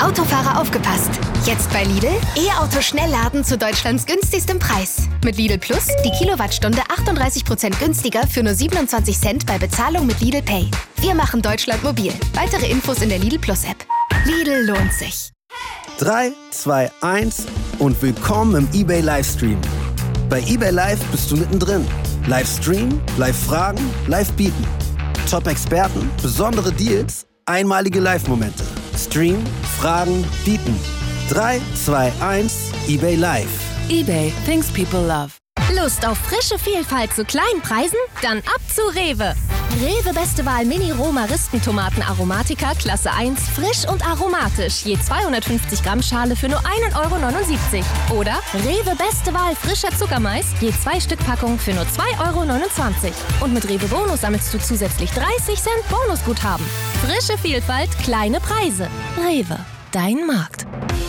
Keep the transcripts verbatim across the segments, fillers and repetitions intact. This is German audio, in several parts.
Autofahrer aufgepasst! Jetzt bei Lidl E-Auto Schnellladen zu Deutschlands günstigstem Preis. Mit Lidl Plus die Kilowattstunde achtunddreißig Prozent günstiger für nur siebenundzwanzig Cent bei Bezahlung mit Lidl Pay. Wir machen Deutschland mobil. Weitere Infos in der Lidl Plus App. Lidl lohnt sich. drei, zwei, eins und willkommen im eBay Livestream. Bei eBay Live bist du mittendrin. Livestream, Live-Fragen, Live-Bieten. Top-Experten, besondere Deals, einmalige Live-Momente. Stream, Fragen, Bieten. drei, zwei, eins, eBay Live. eBay, things people love. Lust auf frische Vielfalt zu kleinen Preisen? Dann ab zu Rewe. Rewe Beste Wahl Mini-Roma-Ristentomaten Aromatica Klasse eins, frisch und aromatisch. Je zweihundertfünfzig Gramm Schale für nur ein Euro neunundsiebzig. Oder Rewe Beste Wahl frischer Zuckermais, je zwei Stück Packung für nur zwei Euro neunundzwanzig. Und mit Rewe Bonus sammelst du zusätzlich dreißig Cent Bonusguthaben. Frische Vielfalt, kleine Preise. Rewe, dein Markt.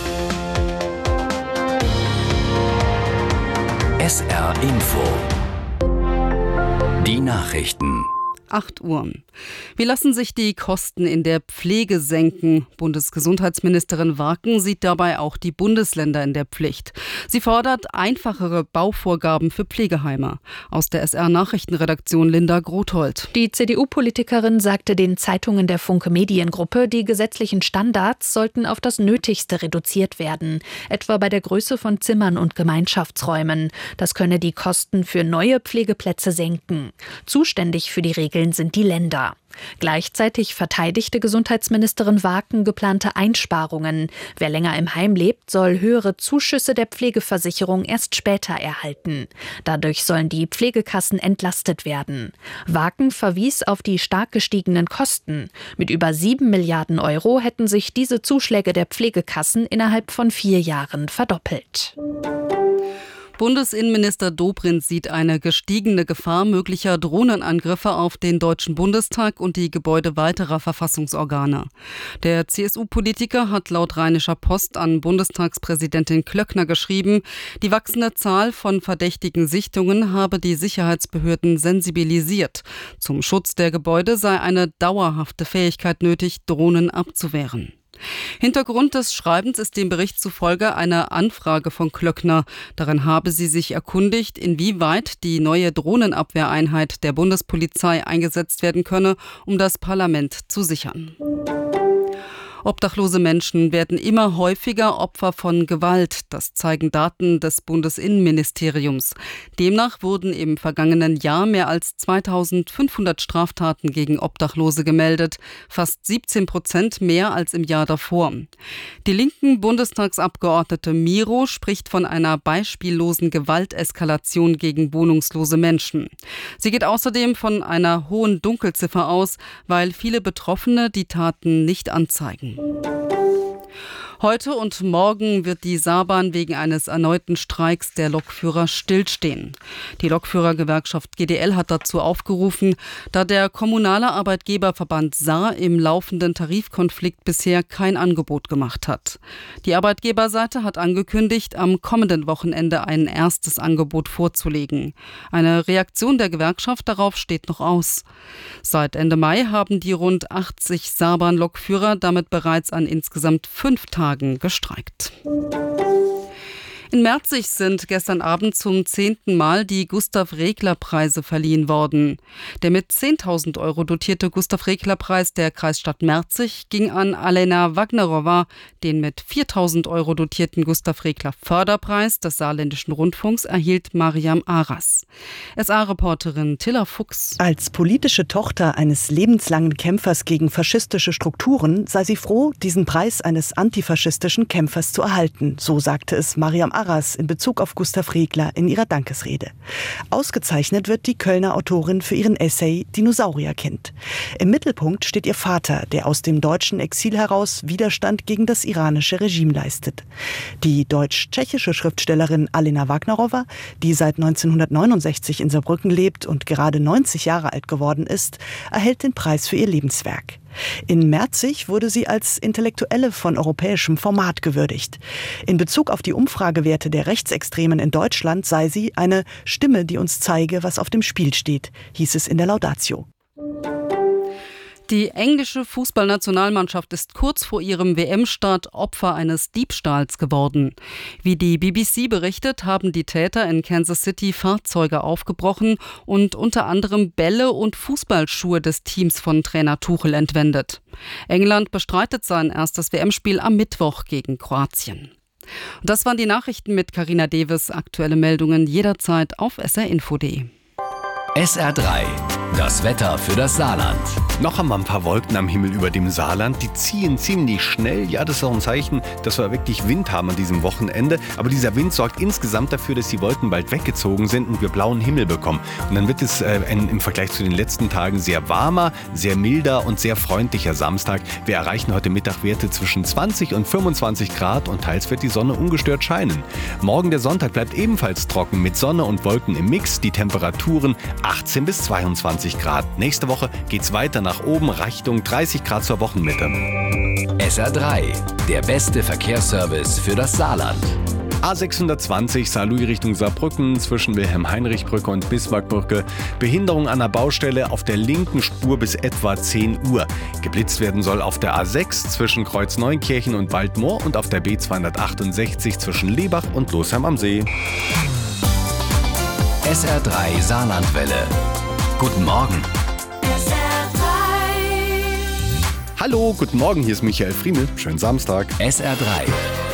S R Info. Die Nachrichten. acht Uhr. Wie lassen sich die Kosten in der Pflege senken? Bundesgesundheitsministerin Warken sieht dabei auch die Bundesländer in der Pflicht. Sie fordert einfachere Bauvorgaben für Pflegeheime. Aus der S R-Nachrichtenredaktion Linda Grothold. Die C D U-Politikerin sagte den Zeitungen der Funke Mediengruppe, die gesetzlichen Standards sollten auf das Nötigste reduziert werden, etwa bei der Größe von Zimmern und Gemeinschaftsräumen. Das könne die Kosten für neue Pflegeplätze senken. Zuständig für die Regeln sind die Länder. Gleichzeitig verteidigte Gesundheitsministerin Warken geplante Einsparungen. Wer länger im Heim lebt, soll höhere Zuschüsse der Pflegeversicherung erst später erhalten. Dadurch sollen die Pflegekassen entlastet werden. Warken verwies auf die stark gestiegenen Kosten. Mit über sieben Milliarden Euro hätten sich diese Zuschläge der Pflegekassen innerhalb von vier Jahren verdoppelt. Bundesinnenminister Dobrindt sieht eine gestiegene Gefahr möglicher Drohnenangriffe auf den Deutschen Bundestag und die Gebäude weiterer Verfassungsorgane. Der C S U-Politiker hat laut Rheinischer Post an Bundestagspräsidentin Klöckner geschrieben, die wachsende Zahl von verdächtigen Sichtungen habe die Sicherheitsbehörden sensibilisiert. Zum Schutz der Gebäude sei eine dauerhafte Fähigkeit nötig, Drohnen abzuwehren. Hintergrund des Schreibens ist dem Bericht zufolge eine Anfrage von Klöckner. Darin habe sie sich erkundigt, inwieweit die neue Drohnenabwehreinheit der Bundespolizei eingesetzt werden könne, um das Parlament zu sichern. Obdachlose Menschen werden immer häufiger Opfer von Gewalt. Das zeigen Daten des Bundesinnenministeriums. Demnach wurden im vergangenen Jahr mehr als zweitausendfünfhundert Straftaten gegen Obdachlose gemeldet, fast siebzehn Prozent mehr als im Jahr davor. Die linken Bundestagsabgeordnete Miro spricht von einer beispiellosen Gewalteskalation gegen wohnungslose Menschen. Sie geht außerdem von einer hohen Dunkelziffer aus, weil viele Betroffene die Taten nicht anzeigen. Heute und morgen wird die Saarbahn wegen eines erneuten Streiks der Lokführer stillstehen. Die Lokführergewerkschaft G D L hat dazu aufgerufen, da der kommunale Arbeitgeberverband Saar im laufenden Tarifkonflikt bisher kein Angebot gemacht hat. Die Arbeitgeberseite hat angekündigt, am kommenden Wochenende ein erstes Angebot vorzulegen. Eine Reaktion der Gewerkschaft darauf steht noch aus. Seit Ende Mai haben die rund achtzig Saarbahn-Lokführer damit bereits an insgesamt fünf Tagen gestreikt. In Merzig sind gestern Abend zum zehnten Mal die Gustav-Regler-Preise verliehen worden. Der mit zehntausend Euro dotierte Gustav-Regler-Preis der Kreisstadt Merzig ging an Alena Wagnerowa. Den mit viertausend Euro dotierten Gustav-Regler-Förderpreis des Saarländischen Rundfunks erhielt Mariam Aras. S A-Reporterin Tilla Fuchs. Als politische Tochter eines lebenslangen Kämpfers gegen faschistische Strukturen sei sie froh, diesen Preis eines antifaschistischen Kämpfers zu erhalten, so sagte es Mariam Aras in Bezug auf Gustav Regler in ihrer Dankesrede. Ausgezeichnet wird die Kölner Autorin für ihren Essay Dinosaurierkind. Im Mittelpunkt steht ihr Vater, der aus dem deutschen Exil heraus Widerstand gegen das iranische Regime leistet. Die deutsch-tschechische Schriftstellerin Alena Wagnerowa, die seit neunzehnhundertneunundsechzig in Saarbrücken lebt und gerade neunzig Jahre alt geworden ist, erhält den Preis für ihr Lebenswerk. In Merzig wurde sie als Intellektuelle von europäischem Format gewürdigt. In Bezug auf die Umfragewerte der Rechtsextremen in Deutschland sei sie eine Stimme, die uns zeige, was auf dem Spiel steht, hieß es in der Laudatio. Die englische Fußballnationalmannschaft ist kurz vor ihrem W M-Start Opfer eines Diebstahls geworden. Wie die B B C berichtet, haben die Täter in Kansas City Fahrzeuge aufgebrochen und unter anderem Bälle und Fußballschuhe des Teams von Trainer Tuchel entwendet. England bestreitet sein erstes W M-Spiel am Mittwoch gegen Kroatien. Und das waren die Nachrichten mit Carina Deves. Aktuelle Meldungen jederzeit auf s r info punkt d e. S R drei. Das Wetter für das Saarland. Noch haben wir ein paar Wolken am Himmel über dem Saarland. Die ziehen ziemlich schnell. Ja, das ist auch ein Zeichen, dass wir wirklich Wind haben an diesem Wochenende. Aber dieser Wind sorgt insgesamt dafür, dass die Wolken bald weggezogen sind und wir blauen Himmel bekommen. Und dann wird es äh, ein, im Vergleich zu den letzten Tagen sehr warmer, sehr milder und sehr freundlicher Samstag. Wir erreichen heute Mittag Werte zwischen zwanzig und fünfundzwanzig Grad und teils wird die Sonne ungestört scheinen. Morgen der Sonntag bleibt ebenfalls trocken mit Sonne und Wolken im Mix. Die Temperaturen achtzehn bis zweiundzwanzig Grad. Nächste Woche geht's weiter nach oben, Richtung dreißig Grad zur Wochenmitte. S R drei, der beste Verkehrsservice für das Saarland. A sechshundertzwanzig Saarlouis Richtung Saarbrücken zwischen Wilhelm-Heinrich-Brücke und Bismarckbrücke. Behinderung an der Baustelle auf der linken Spur bis etwa zehn Uhr. Geblitzt werden soll auf der A sechs zwischen Kreuzneunkirchen und Waldmoor und auf der B zweihundertachtundsechzig zwischen Lebach und Losheim am See. S R drei Saarlandwelle. Guten Morgen. S R drei. Hallo, guten Morgen, hier ist Michael Friemel. Schönen Samstag. S R drei.